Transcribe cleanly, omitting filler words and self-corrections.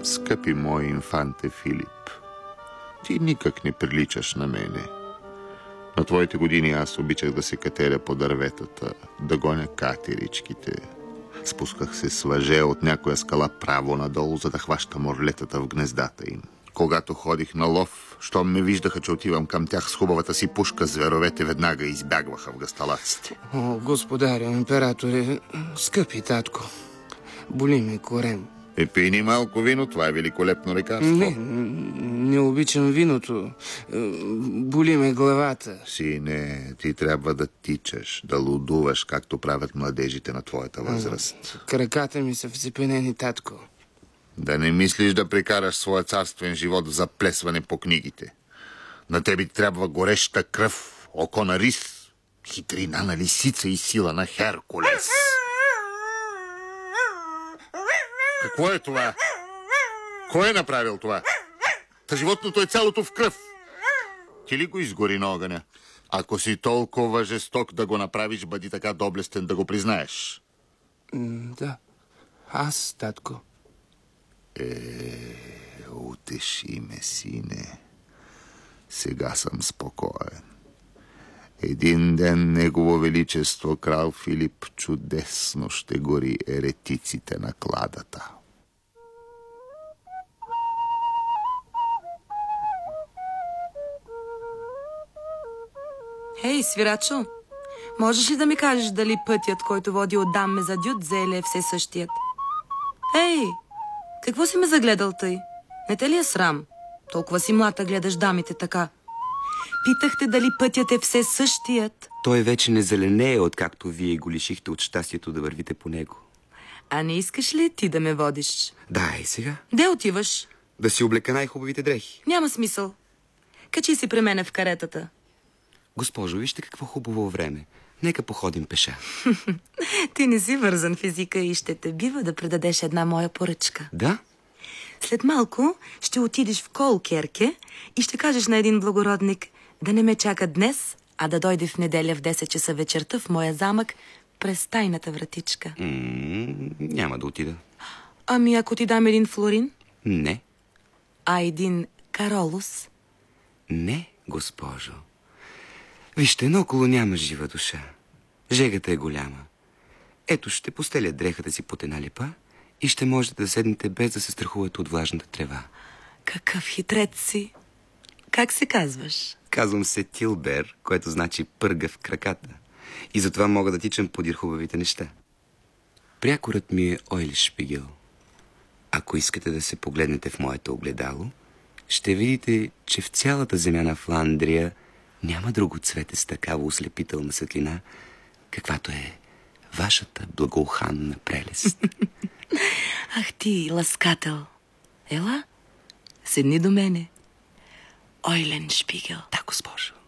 Скъпи мой инфанте Филип, ти никак не приличаш на мене. На твоите години аз обичах да се катеря по дърветата, да гоня катеричките. Спусках се с въже от някоя скала право надолу, за да хващам орлетата в гнездата им. Когато ходих на лов, щом ме виждаха, че отивам към тях с хубавата си пушка, зверовете веднага избягваха в гъсталаците. О, господарю, императоре, скъпи татко, боли ме корем. Пини малко вино, това е великолепно лекарство. Не обичам виното. Боли ме главата. Сине, ти трябва да тичаш, да лудуваш, както правят младежите на твоята възраст. Краката ми са всепенени, татко. Да не мислиш да прекараш своя царствен живот в заплесване по книгите. На тебе трябва гореща кръв, око на рис, хитрина на лисица и сила на Херкулес. Какво е това? Кой е направил това? Та животното е цялото в кръв. Ти ли го изгори на огъня? Ако си толкова жесток да го направиш, бъди така доблестен да го признаеш. Да, аз, татко. Утеши ме, сине. Сега съм спокоен. Един ден Негово Величество крал Филип чудесно ще гори еретиците на кладата. Хей, свирачо, можеш ли да ми кажеш дали пътят, който води от Даме за Дюдзеле, е все същият? Ей, какво си ме загледал тъй? Не те ли е срам? Толкова си млада гледаш дамите така. Питахте дали пътят е все същият. Той вече не зеленее, откакто вие го лишихте от щастието да вървите по него. А не искаш ли ти да ме водиш? Да, и сега. Де отиваш? Да си облека най-хубавите дрехи. Няма смисъл. Качи си при мене в каретата. Госпожо, вижте какво хубаво време. Нека походим пеша. Ти не си вързан в езика и ще те бива да предадеш една моя поръчка. Да? След малко ще отидеш в Колкерке и ще кажеш на един благородник да не ме чака днес, а да дойде в неделя в 10 часа вечерта в моя замък през тайната вратичка. Няма да отида. Ами ако ти дам един флорин? Не. А един Каролус? Не, госпожо. Вижте, наоколо няма жива душа. Жегата е голяма. Ето, ще постеля дрехата си под една липа и ще можете да седнете без да се страхувате от влажната трева. Какъв хитрец си! Как се казваш? Казвам се Тилбер, което значи пърга в краката. И затова мога да тичам подир хубавите неща. Прякорът ми е Ойлишпигел. Ако искате да се погледнете в моето огледало, ще видите, че в цялата земя на Фландрия няма друго цвете с такава ослепителна светлина, каквато е вашата благоуханна прелест. Ах ти, ласкател! Ела, седни до мене. Ойленшпигел. Да, госпожо.